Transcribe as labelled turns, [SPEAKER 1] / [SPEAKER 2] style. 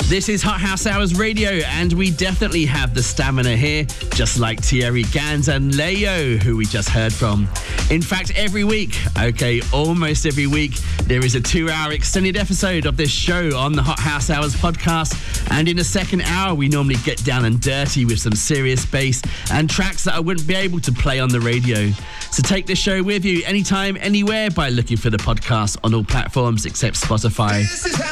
[SPEAKER 1] This is Hot House Hours Radio, and we definitely have the stamina here, just like Thierry Gans and Leo, who we just heard from. In fact, every week, almost every week, there is a 2-hour extended episode of this show on the Hot House Hours podcast. And in the second hour, we normally get down and dirty with some serious bass and tracks that I wouldn't be able to play on the radio. So take the show with you anytime, anywhere by looking for the podcast on all platforms except Spotify.